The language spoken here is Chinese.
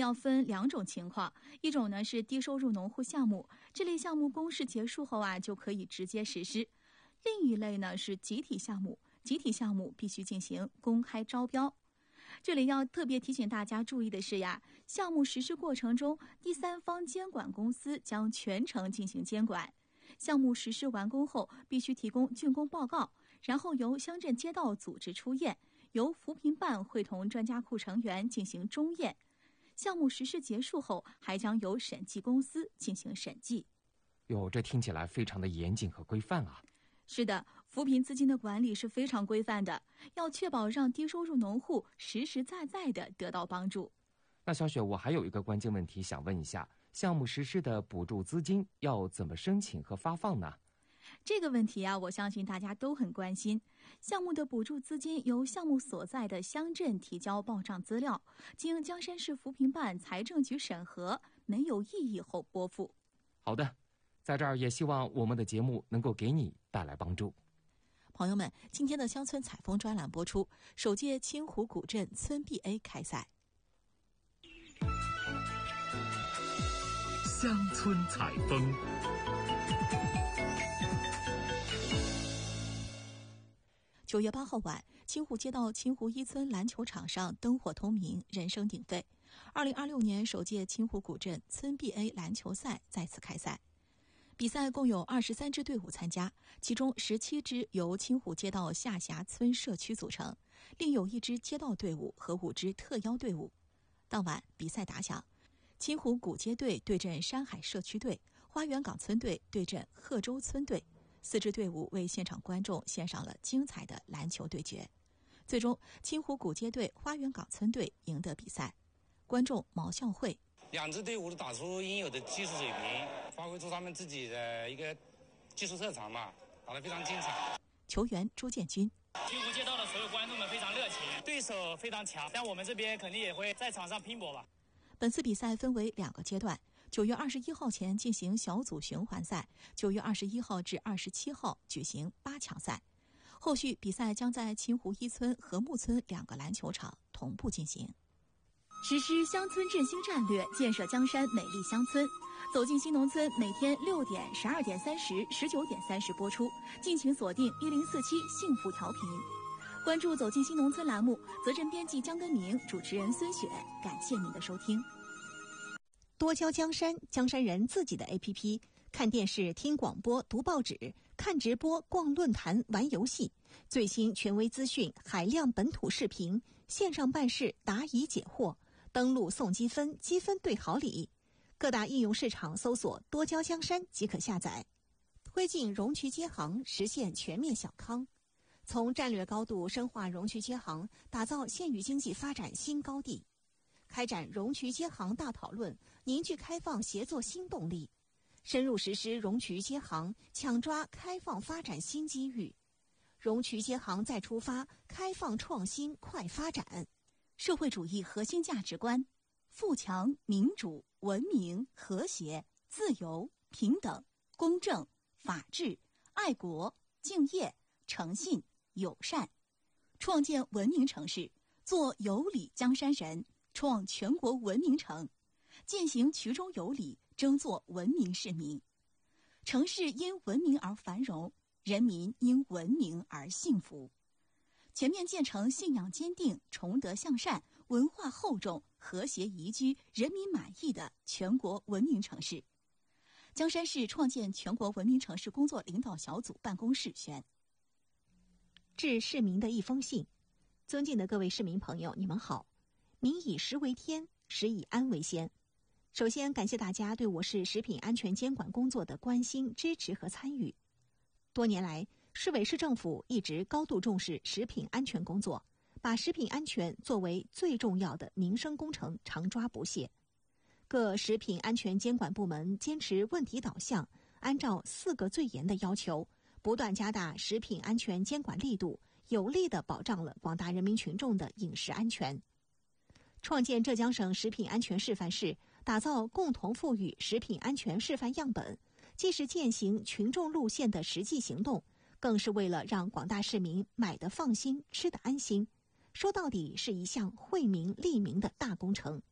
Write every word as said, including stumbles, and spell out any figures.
要分两种情况，一种呢是低收入农户项目，这类项目公示结束后啊就可以直接实施；另一类呢是集体项目，集体项目必须进行公开招标。这里要特别提醒大家注意的是呀，项目实施过程中，第三方监管公司将全程进行监管。项目实施完工后，必须提供竣工报告，然后由乡镇街道组织出验，由扶贫办会同专家库成员进行中验。项目实施结束后，还将由审计公司进行审计。 哟，这听起来非常的严谨和规范啊。 是的，扶贫资金的管理是非常规范的，要确保让低收入农户实实在在地得到帮助。 那小雪，我还有一个关键问题想问一下，项目实施的补助资金要怎么申请和发放呢？ 这个问题啊，我相信大家都很关心。项目的补助资金由项目所在的乡镇提交报账资料，经江山市扶贫办财政局审核，没有异议后拨付。 好的，在这儿也希望我们的节目能够给你带来帮助。 朋友们，今天的乡村采风专栏播出，首届青湖古镇村 B A 开赛。 乡村采风。 九月八号晚，青湖街道青湖一村篮球场上灯火通明，人声鼎沸。二零二六年首届青湖古镇村 B A 篮球赛再次开赛。比赛共有二十三支队伍参加，其中十七支由青湖街道下辖村社区组成，另有一支街道队伍和五支特邀队伍。当晚比赛打响，青湖古街队对阵山海社区队，花园岗村队对阵贺州村队，四支队伍为现场观众献上了精彩的篮球对决。最终，青湖古街队花园岗村队赢得比赛。观众毛孝慧： 两支队伍都打出应有的技术水平，发挥出他们自己的一个技术特长嘛，打得非常精彩。 球员朱建军： 青湖街道的所有观众们非常热情，对手非常强，但我们这边肯定也会在场上拼搏吧。 本次比赛分为两个阶段，九月二十一号前进行小组循环赛，九月二十一号至二十七号举行八强赛。后续比赛将在青湖一村和睦村两个篮球场同步进行。 实施乡村振兴战略，建设江山美丽乡村。走进新农村每天六点、十二点三十、十九点三十播出，敬请锁定一零四七幸福调频。关注走进新农村栏目，责任编辑江根明，主持人孙雪，感谢您的收听。 多交江山，江山人自己的 A P P， 看电视、听广播、读报纸、看直播、逛论坛、玩游戏，最新权威资讯、海量本土视频，线上办事答疑解惑，登录送积分，积分兑好礼。各大应用市场搜索多交江山即可下载。推进容渠接行，实现全面小康。从战略高度深化容渠接行，打造县域经济发展新高地。开展容渠接行大讨论，凝聚开放协作新动力，深入实施容渠接行，抢抓开放发展新机遇。容渠接行再出发，开放创新快发展。 社会主义核心价值观：富强、民主、文明、和谐、自由、平等、公正、法治、爱国、敬业、诚信、友善。创建文明城市，做有礼江山人，创全国文明城，践行衢中有礼，争做文明市民。城市因文明而繁荣，人民因文明而幸福。全面建成信仰坚定、崇德向善、文化厚重、和谐宜居、人民满意的全国文明城市。江山市创建全国文明城市工作领导小组办公室宣： 致市民的一封信。尊敬的各位市民朋友，你们好。民以食为天，食以安为先。首先感谢大家对我市食品安全监管工作的关心、支持和参与。多年来，市委市政府一直高度重视食品安全工作，把食品安全作为最重要的民生工程，常抓不懈。各食品安全监管部门坚持问题导向，按照四个最严的要求，不断加大食品安全监管力度，有力地保障了广大人民群众的饮食安全。创建浙江省食品安全示范市，打造共同富裕食品安全示范样本，既是践行群众路线的实际行动，更是为了让广大市民买得放心、吃得安心。说到底是一项惠民利民的大工程。